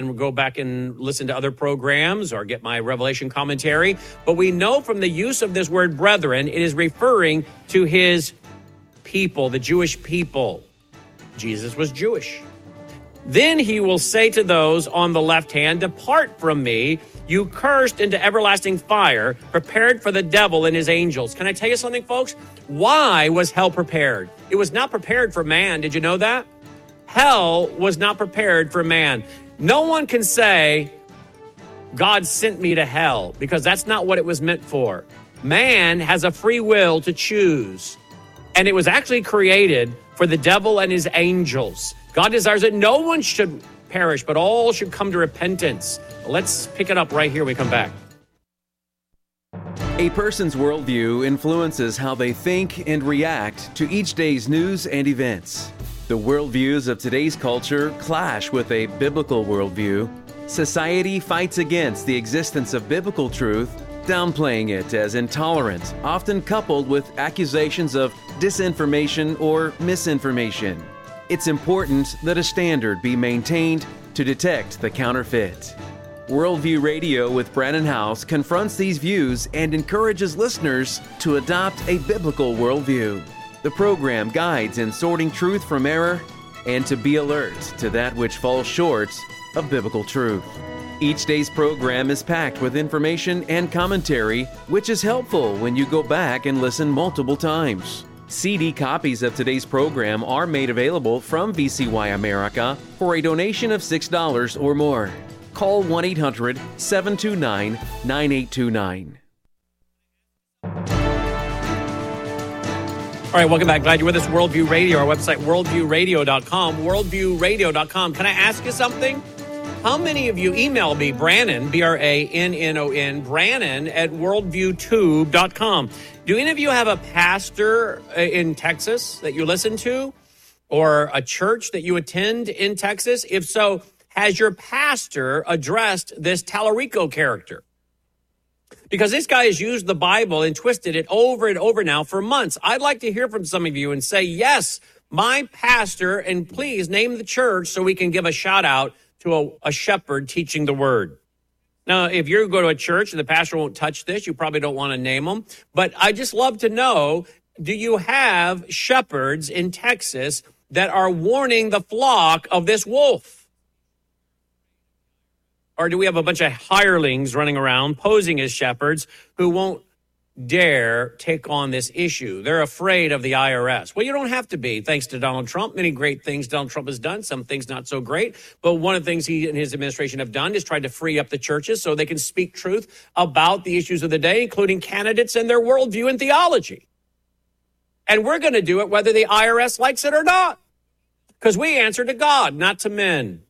and go back and listen to other programs or get my Revelation commentary. But we know from the use of this word brethren, it is referring to his people, the Jewish people. Jesus was Jewish. Then he will say to those on the left hand, depart from me, you cursed, into everlasting fire, prepared for the devil and his angels. Can I tell you something, folks? Why was hell prepared? It was not prepared for man. Did you know that? Hell was not prepared for man. No one can say, God sent me to hell, because that's not what it was meant for. Man has a free will to choose. And it was actually created for the devil and his angels. God desires that no one should perish, but all should come to repentance. Let's pick it up right here when we come back. A person's worldview influences how they think and react to each day's news and events. The worldviews of today's culture clash with a biblical worldview. Society fights against the existence of biblical truth, downplaying it as intolerant, often coupled with accusations of disinformation or misinformation. It's important that a standard be maintained to detect the counterfeit. Worldview Radio with Brannon Howse confronts these views and encourages listeners to adopt a biblical worldview. The program guides in sorting truth from error and to be alert to that which falls short of biblical truth. Each day's program is packed with information and commentary, which is helpful when you go back and listen multiple times. CD copies of today's program are made available from VCY America for a donation of $6 or more. Call 1-800-729-9829. All right, welcome back. Glad you're with us. Worldview Radio, our website, worldviewradio.com, worldviewradio.com. Can I ask you something? How many of you email me, Brannon, Brannon, Brannon at worldviewtube.com? Do any of you have a pastor in Texas that you listen to, or a church that you attend in Texas? If so, has your pastor addressed this Tallarico character? Because this guy has used the Bible and twisted it over and over now for months. I'd like to hear from some of you and say, yes, my pastor, and please name the church so we can give a shout out to a shepherd teaching the word. Now, if you go to a church and the pastor won't touch this, you probably don't want to name them. But I just love to know, do you have shepherds in Texas that are warning the flock of this wolf? Or do we have a bunch of hirelings running around posing as shepherds who won't dare take on this issue? They're afraid of the IRS. Well, you don't have to be, thanks to Donald Trump. Many great things Donald Trump has done, some things not so great. But one of the things he and his administration have done is tried to free up the churches so they can speak truth about the issues of the day, including candidates and their worldview and theology. And we're going to do it whether the IRS likes it or not, because we answer to God, not to men.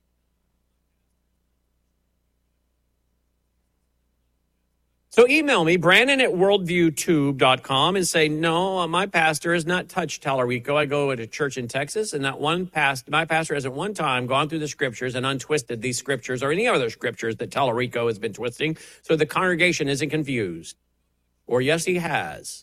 So email me, Brannon at worldviewtube.com, and say, no, my pastor has not touched Tallarico. I go to church in Texas, and my pastor hasn't one time gone through the scriptures and untwisted these scriptures or any other scriptures that Tallarico has been twisting, so the congregation isn't confused. Or yes, he has.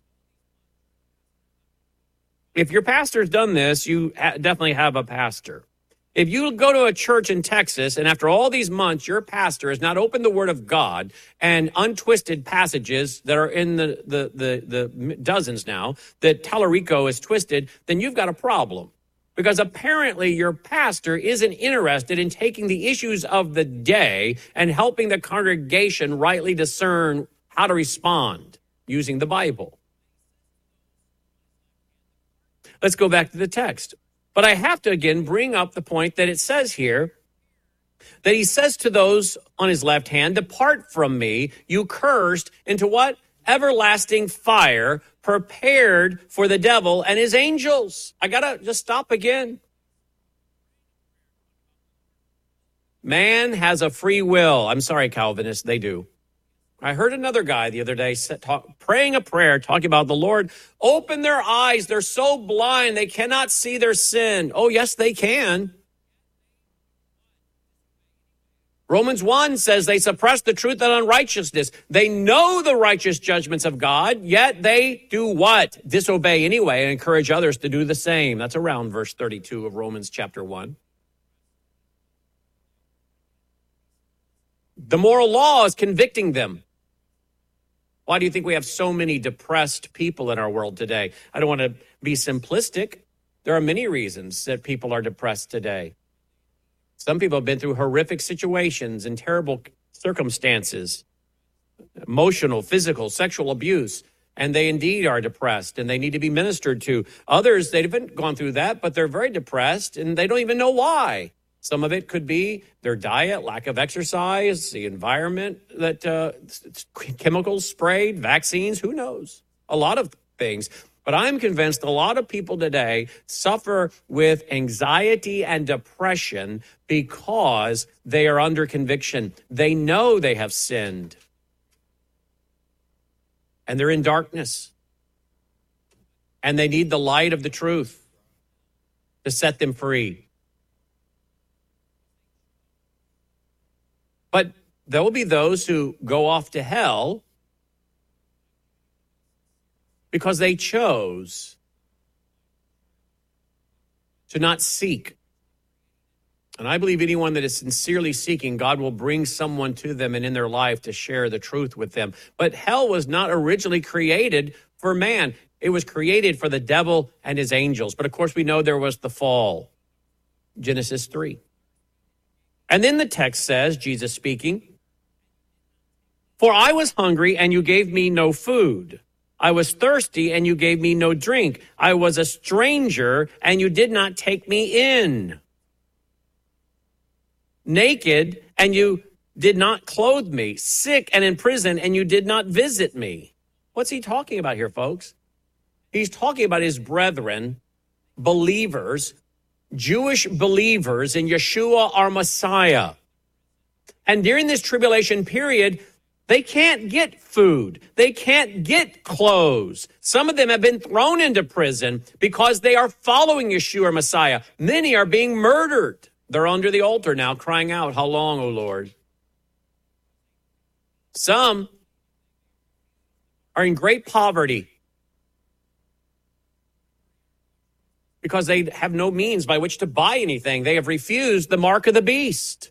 If your pastor's done this, you definitely have a pastor. If you go to a church in Texas and after all these months, your pastor has not opened the Word of God and untwisted passages that are in the dozens now that Tallarico is twisted, then you've got a problem. Because apparently your pastor isn't interested in taking the issues of the day and helping the congregation rightly discern how to respond using the Bible. Let's go back to the text. But I have to, again, bring up the point that it says here, that he says to those on his left hand, depart from me, you cursed, into what? Everlasting fire, prepared for the devil and his angels. I got to just stop again. Man has a free will. I'm sorry, Calvinists, they do. I heard another guy the other day praying a prayer, talking about the Lord, open their eyes. They're so blind, they cannot see their sin. Oh, yes, they can. Romans 1 says they suppress the truth and unrighteousness. They know the righteous judgments of God, yet they do what? Disobey anyway and encourage others to do the same. That's around verse 32 of Romans chapter 1. The moral law is convicting them. Why do you think we have so many depressed people in our world today? I don't want to be simplistic. There are many reasons that people are depressed today. Some people have been through horrific situations and terrible circumstances, emotional, physical, sexual abuse, and they indeed are depressed and they need to be ministered to. Others, they haven't gone through that, but they're very depressed and they don't even know why. Some of it could be their diet, lack of exercise, the environment, that chemicals sprayed, vaccines, who knows? A lot of things. But I'm convinced a lot of people today suffer with anxiety and depression because they are under conviction. They know they have sinned. And they're in darkness. And they need the light of the truth to set them free. But there will be those who go off to hell because they chose to not seek. And I believe anyone that is sincerely seeking, God will bring someone to them and in their life to share the truth with them. But hell was not originally created for man. It was created for the devil and his angels. But of course, we know there was the fall. Genesis 3. And then the text says, Jesus speaking, "For I was hungry and you gave me no food. I was thirsty and you gave me no drink. I was a stranger and you did not take me in. Naked and you did not clothe me. Sick and in prison and you did not visit me." What's he talking about here, folks? He's talking about his brethren, believers, Jewish believers in Yeshua, our Messiah. And during this tribulation period, they can't get food. They can't get clothes. Some of them have been thrown into prison because they are following Yeshua, Messiah. Many are being murdered. They're under the altar now crying out, "How long, O Lord?" Some are in great poverty because they have no means by which to buy anything. They have refused the mark of the beast.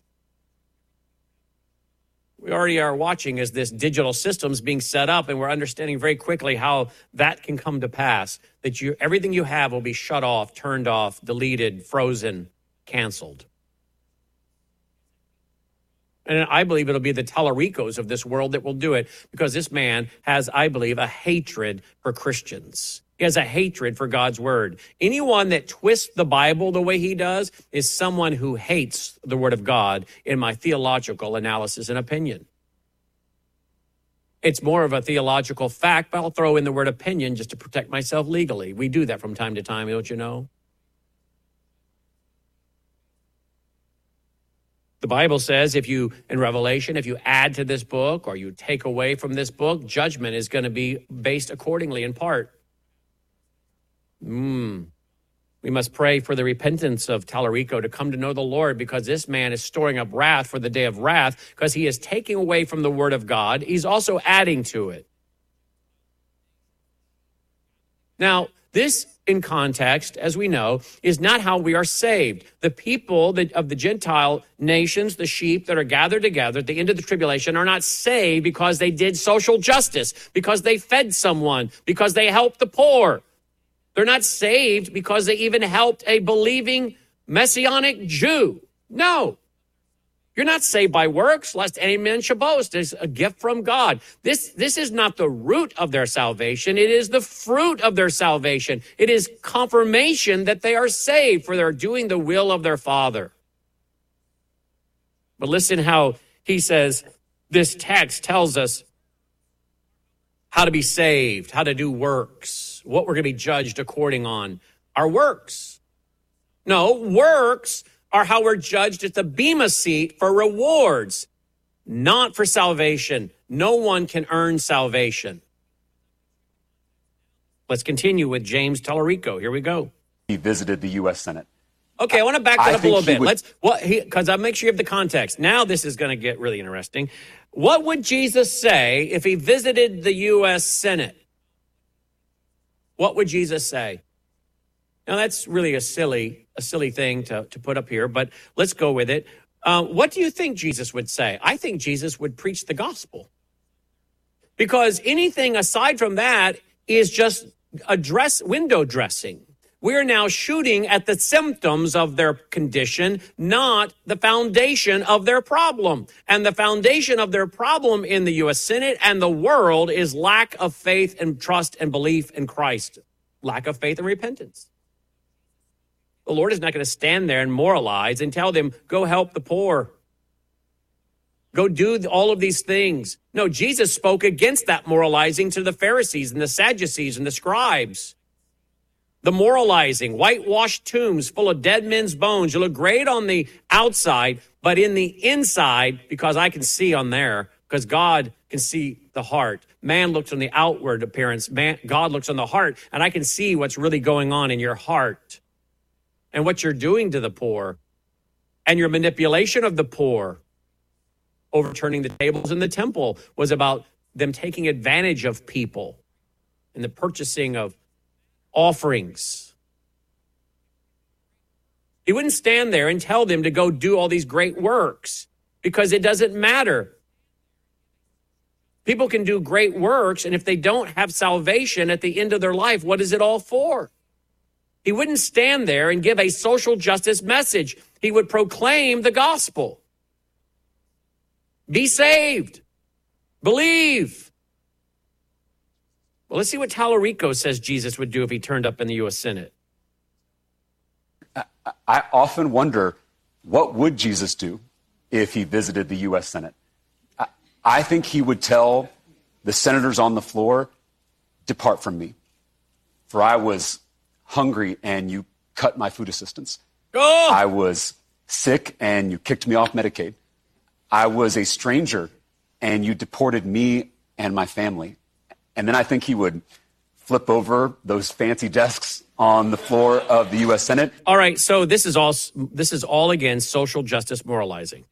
We already are watching as this digital system is being set up, and we're understanding very quickly how that can come to pass, that everything you have will be shut off, turned off, deleted, frozen, canceled. And I believe it'll be the Tallaricos of this world that will do it, because this man has, I believe, a hatred for Christians. He has a hatred for God's word. Anyone that twists the Bible the way he does is someone who hates the word of God, in my theological analysis and opinion. It's more of a theological fact, but I'll throw in the word opinion just to protect myself legally. We do that from time to time, don't you know? The Bible says in Revelation, if you add to this book or you take away from this book, judgment is going to be based accordingly in part. We must pray for the repentance of Tallarico to come to know the Lord, because this man is storing up wrath for the day of wrath, because he is taking away from the word of God. He's also adding to it. Now, this in context, as we know, is not how we are saved. The people of the Gentile nations, the sheep that are gathered together at the end of the tribulation, are not saved because they did social justice, because they fed someone, because they helped the poor. They're not saved because they even helped a believing Messianic Jew. No. You're not saved by works, lest any man should boast. It's a gift from God. This is not the root of their salvation. It is the fruit of their salvation. It is confirmation that they are saved, for they're doing the will of their Father. But listen how he says, this text tells us how to be saved, how to do works, what we're going to be judged according on. Our works. No, works are how we're judged at the Bema seat for rewards, not for salvation. No one can earn salvation. Let's continue with James Tallarico. Here we go. He visited the U.S. Senate. Okay, I want to back that up a little bit. Because I'll make sure you have the context. Now this is going to get really interesting. What would Jesus say if he visited the U.S. Senate? What would Jesus say? Now, that's really a silly thing to put up here, but let's go with it. What do you think Jesus would say? I think Jesus would preach the gospel. Because anything aside from that is just window dressing. We're now shooting at the symptoms of their condition, not the foundation of their problem. And the foundation of their problem in the U.S. Senate and the world is lack of faith and trust and belief in Christ. Lack of faith and repentance. The Lord is not going to stand there and moralize and tell them, go help the poor. Go do all of these things. No, Jesus spoke against that moralizing to the Pharisees and the Sadducees and the scribes. The moralizing, whitewashed tombs full of dead men's bones. You look great on the outside, but in the inside, because I can see on there, because God can see the heart. Man looks on the outward appearance. God looks on the heart, and I can see what's really going on in your heart and what you're doing to the poor and your manipulation of the poor. Overturning the tables in the temple was about them taking advantage of people and the purchasing of offerings. He wouldn't stand there and tell them to go do all these great works because it doesn't matter. People can do great works, and if they don't have salvation at the end of their life, what is it all for? He wouldn't stand there and give a social justice message. He would proclaim the gospel. Be saved. Believe. Well, let's see what Tallarico says Jesus would do if he turned up in the U.S. Senate. I often wonder, what would Jesus do if he visited the U.S. Senate? I think he would tell the senators on the floor, depart from me, for I was hungry and you cut my food assistance. Oh! I was sick and you kicked me off Medicaid. I was a stranger and you deported me and my family. And then I think he would flip over those fancy desks on the floor of the U.S. Senate. All right, so this is all again social justice moralizing.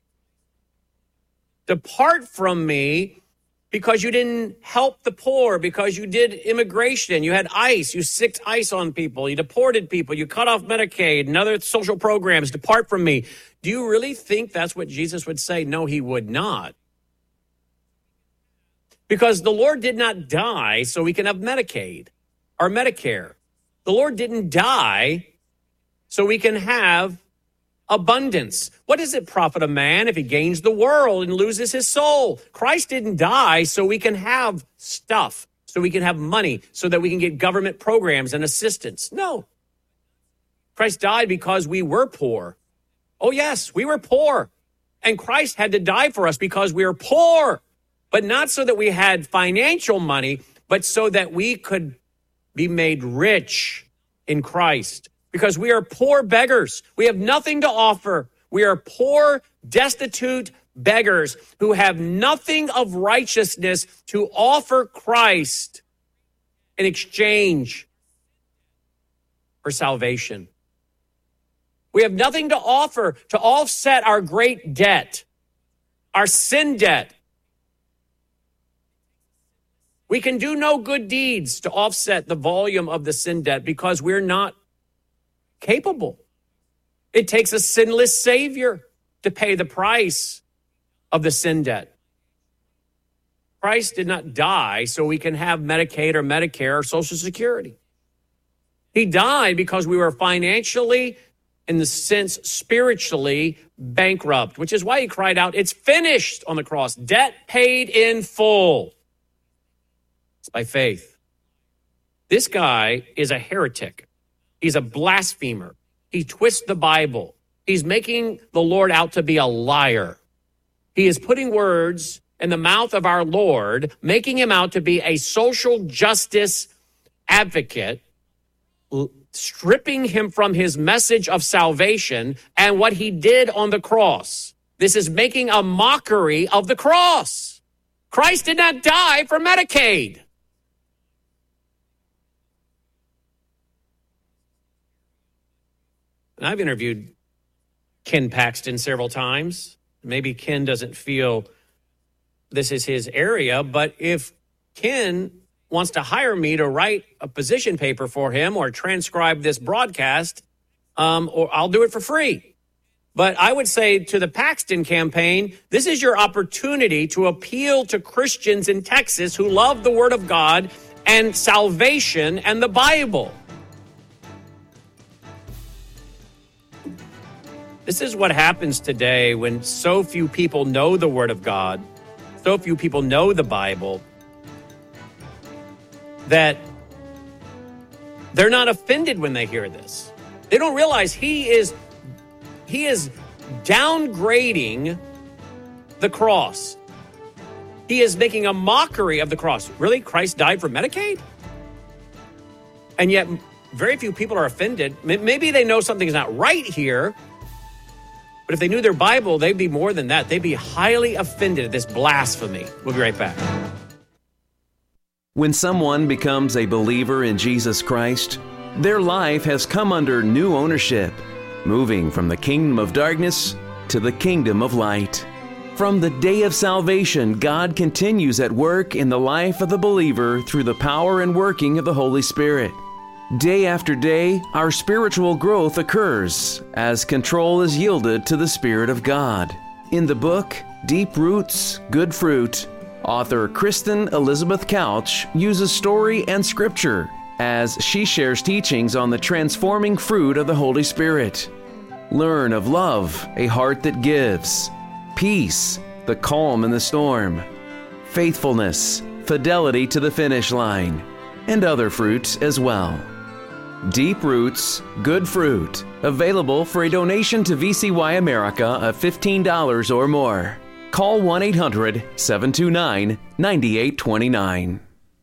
Depart from me because you didn't help the poor, because you did immigration, you had ICE, you sicked ICE on people, you deported people, you cut off Medicaid and other social programs. Depart from me. Do you really think that's what Jesus would say? No, he would not. Because the Lord did not die so we can have Medicaid or Medicare. The Lord didn't die so we can have abundance. What does it profit a man if he gains the world and loses his soul? Christ didn't die so we can have stuff, so we can have money, so that we can get government programs and assistance. No. Christ died because we were poor. Oh, yes, we were poor. And Christ had to die for us because we were poor. But not so that we had financial money, but so that we could be made rich in Christ. Because we are poor beggars. We have nothing to offer. We are poor, destitute beggars who have nothing of righteousness to offer Christ in exchange for salvation. We have nothing to offer to offset our great debt, our sin debt. We can do no good deeds to offset the volume of the sin debt because we're not capable. It takes a sinless Savior to pay the price of the sin debt. Christ did not die so we can have Medicaid or Medicare or Social Security. He died because we were financially, in the sense spiritually, bankrupt, which is why he cried out, "It's finished" on the cross. Debt paid in full. It's by faith. This guy is a heretic. He's a blasphemer. He twists the Bible. He's making the Lord out to be a liar. He is putting words in the mouth of our Lord, making him out to be a social justice advocate, stripping him from his message of salvation and what he did on the cross. This is making a mockery of the cross. Christ did not die for Medicaid. And I've interviewed Ken Paxton several times. Maybe Ken doesn't feel this is his area, but if Ken wants to hire me to write a position paper for him or transcribe this broadcast, or I'll do it for free. But I would say to the Paxton campaign, this is your opportunity to appeal to Christians in Texas who love the Word of God and salvation and the Bible. This is what happens today when so few people know the Word of God, so few people know the Bible, that they're not offended when they hear this. They don't realize he is downgrading the cross. He is making a mockery of the cross. Really? Christ died for Medicaid? And yet very few people are offended. Maybe they know something's not right here, but if they knew their Bible, they'd be more than that. They'd be highly offended at this blasphemy. We'll be right back. When someone becomes a believer in Jesus Christ, their life has come under new ownership, moving from the kingdom of darkness to the kingdom of light. From the day of salvation, God continues at work in the life of the believer through the power and working of the Holy Spirit. Day after day, our spiritual growth occurs as control is yielded to the Spirit of God. In the book, Deep Roots, Good Fruit, author Kristen Elizabeth Couch uses story and scripture as she shares teachings on the transforming fruit of the Holy Spirit. Learn of love, a heart that gives, peace, the calm in the storm, faithfulness, fidelity to the finish line, and other fruits as well. Deep Roots, Good Fruit, available for a donation to VCY America of $15 or more. Call 1-800-729-9829.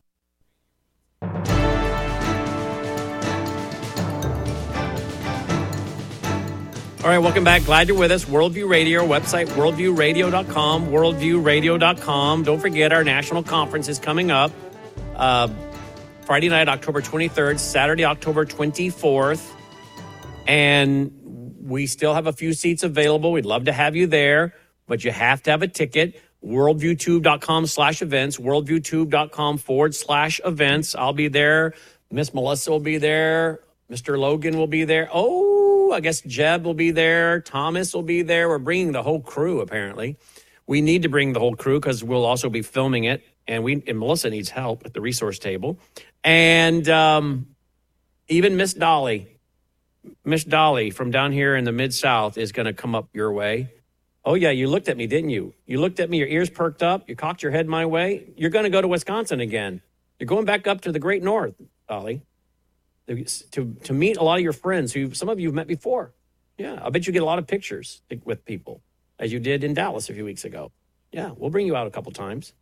All right, welcome back. Glad you're with us. Worldview Radio, website worldviewradio.com, worldviewradio.com. Don't forget our national conference is coming up Friday night, October 23rd, Saturday, October 24th. And we still have a few seats available. We'd love to have you there, but you have to have a ticket. Worldviewtube.com/events, worldviewtube.com/events. I'll be there. Miss Melissa will be there. Mr. Logan will be there. Oh, I guess Jeb will be there. Thomas will be there. We're bringing the whole crew, apparently. We need to bring the whole crew because we'll also be filming it. And Melissa needs help at the resource table. And even Miss Dolly from down here in the Mid-South is going to come up your way. Oh, yeah, you looked at me, didn't you? You looked at me, your ears perked up, you cocked your head my way. You're going to go to Wisconsin again. You're going back up to the great north, Dolly, to meet a lot of your friends who some of you have met before. Yeah, I bet you get a lot of pictures with people, as you did in Dallas a few weeks ago. Yeah, we'll bring you out a couple times.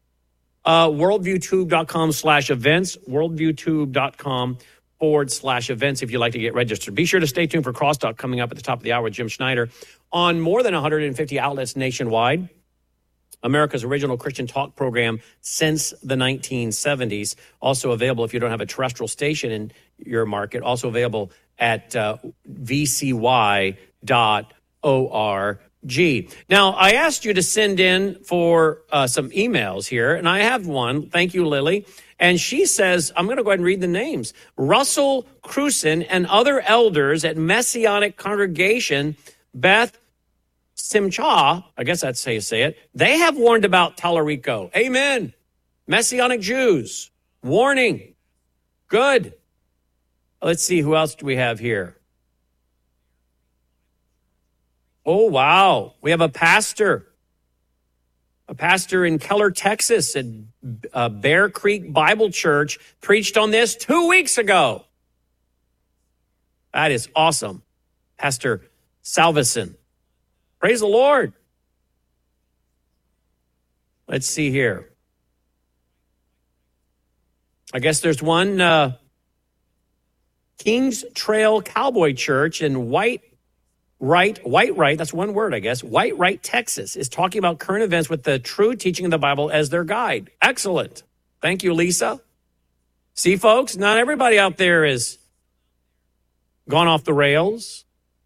Worldviewtube.com/events, worldviewtube.com/events if you'd like to get registered. Be sure to stay tuned for Crosstalk coming up at the top of the hour with Jim Schneider on more than 150 outlets nationwide. America's original Christian talk program since the 1970s. Also available if you don't have a terrestrial station in your market. Also available at vcy.org. Now, I asked you to send in for some emails here, and I have one. Thank you, Lily. And she says, I'm going to go ahead and read the names. Russell Cruson and other elders at Messianic Congregation Beth Simcha, I guess that's how you say it, they have warned about Tallarico. Amen. Messianic Jews. Warning. Good. Let's see, who else do we have here? Oh, wow. We have a pastor in Keller, Texas at Bear Creek Bible Church preached on this 2 weeks ago. That is awesome. Pastor Salveson. Praise the Lord. Let's see here. I guess there's one Kings Trail Cowboy Church in White Right, that's one word, I guess. White, Texas is talking about current events with the true teaching of the Bible as their guide. Excellent. Thank you, Lisa. See, folks, not everybody out there is gone off the rails.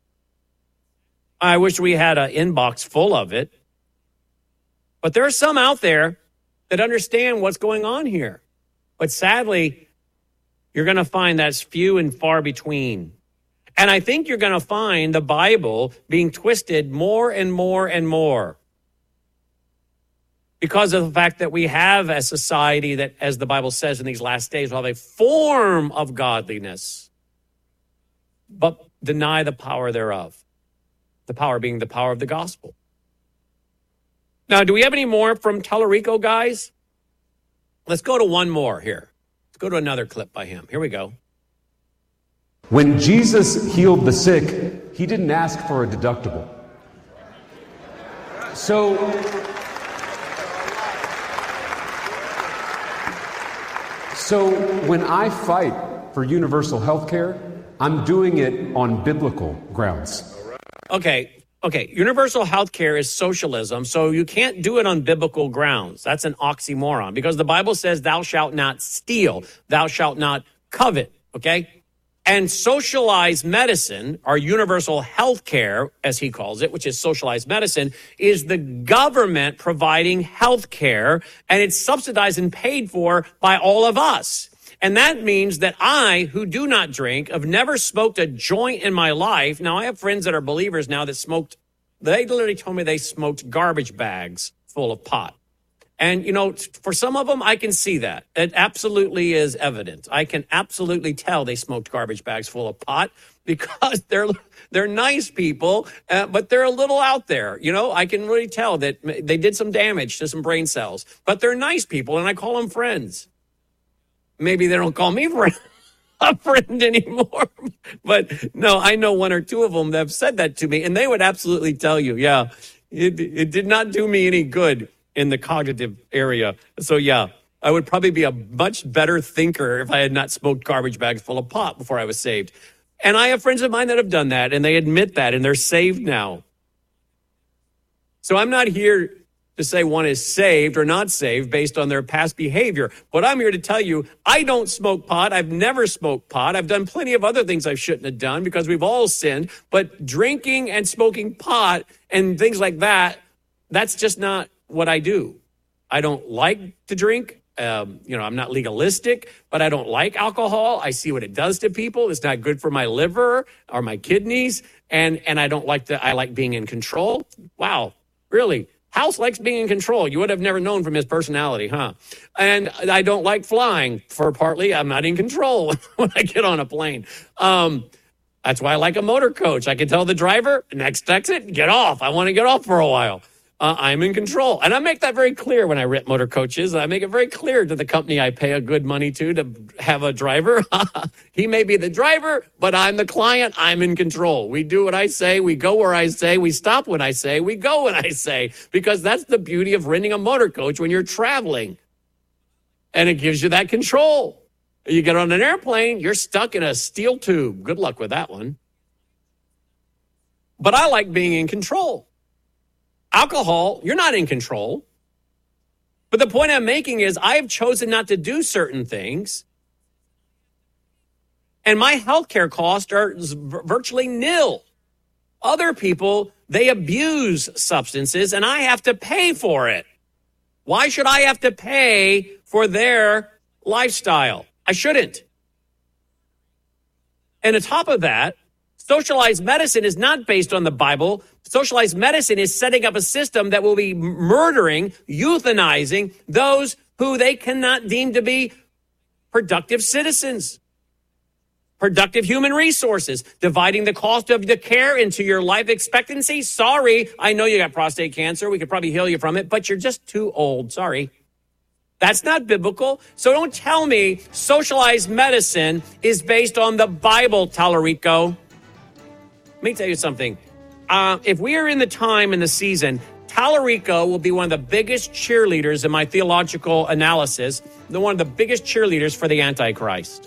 I wish we had an inbox full of it. But there are some out there that understand what's going on here. But sadly, you're going to find that's few and far between. And I think you're going to find the Bible being twisted more and more and more because of the fact that we have a society that, as the Bible says in these last days, will have a form of godliness, but deny the power thereof. The power being the power of the gospel. Now, do we have any more from Tallarico, guys? Let's go to one more here. Let's go to another clip by him. Here we go. When Jesus healed the sick, he didn't ask for a deductible. So when I fight for universal health care, I'm doing it on biblical grounds. Okay. Universal health care is socialism, so you can't do it on biblical grounds. That's an oxymoron because the Bible says thou shalt not steal, thou shalt not covet, okay? And socialized medicine, or universal health care, as he calls it, which is socialized medicine, is the government providing health care, and it's subsidized and paid for by all of us. And that means that I, who do not drink, have never smoked a joint in my life. Now, I have friends that are believers now that they literally told me they smoked garbage bags full of pot. And, for some of them, I can see that. It absolutely is evident. I can absolutely tell they smoked garbage bags full of pot because they're nice people, but they're a little out there. I can really tell that they did some damage to some brain cells, but they're nice people, and I call them friends. Maybe they don't call me a friend anymore. But no, I know one or two of them that have said that to me, and they would absolutely tell you, yeah, it did not do me any good in the cognitive area. So, yeah, I would probably be a much better thinker if I had not smoked garbage bags full of pot before I was saved. And I have friends of mine that have done that, and they admit that, and they're saved now. So I'm not here to say one is saved or not saved based on their past behavior. But I'm here to tell you, I don't smoke pot. I've never smoked pot. I've done plenty of other things I shouldn't have done because we've all sinned. But drinking and smoking pot and things like that, that's just not what I do. I don't like to drink. I'm not legalistic, but I don't like alcohol. I see what it does to people. It's not good for my liver or my kidneys. And I don't like that. I like being in control. Wow, really? House likes being in control. You would have never known from his personality, huh? And I don't like flying for partly. I'm not in control when I get on a plane. That's why I like a motor coach. I can tell the driver, next exit, get off. I want to get off for a while. I'm in control. And I make that very clear when I rent motor coaches. I make it very clear to the company I pay a good money to have a driver. He may be the driver, but I'm the client. I'm in control. We do what I say. We go where I say. We stop when I say. We go when I say. Because that's the beauty of renting a motor coach when you're traveling. And it gives you that control. You get on an airplane, you're stuck in a steel tube. Good luck with that one. But I like being in control. Alcohol, you're not in control. But the point I'm making is I have chosen not to do certain things. And my healthcare costs are virtually nil. Other people, they abuse substances and I have to pay for it. Why should I have to pay for their lifestyle? I shouldn't. And on top of that, socialized medicine is not based on the Bible. Socialized medicine is setting up a system that will be murdering, euthanizing those who they cannot deem to be productive citizens, productive human resources, dividing the cost of the care into your life expectancy. Sorry, I know you got prostate cancer. We could probably heal you from it, but you're just too old. Sorry. That's not biblical. So don't tell me socialized medicine is based on the Bible, Tallarico. Let me tell you something. If we are in the time in the season, Tallarico will be one of the biggest cheerleaders in my theological analysis, one of the biggest cheerleaders for the Antichrist.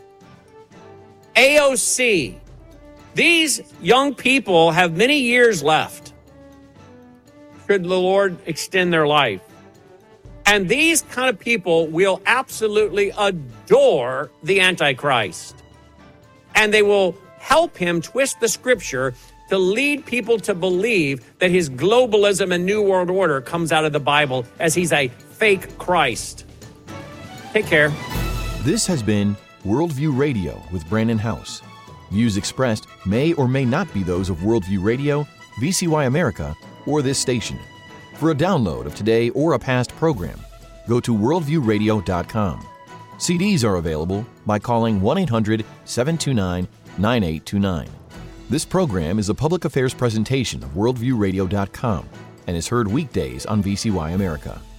AOC, these young people have many years left, should the Lord extend their life. And these kind of people will absolutely adore the Antichrist. And they will help him twist the scripture to lead people to believe that his globalism and New World Order comes out of the Bible as he's a fake Christ. Take care. This has been Worldview Radio with Brandon House. Views expressed may or may not be those of Worldview Radio, VCY America, or this station. For a download of today or a past program, go to worldviewradio.com. CDs are available by calling 1-800-729-9829. This program is a public affairs presentation of worldviewradio.com and is heard weekdays on VCY America.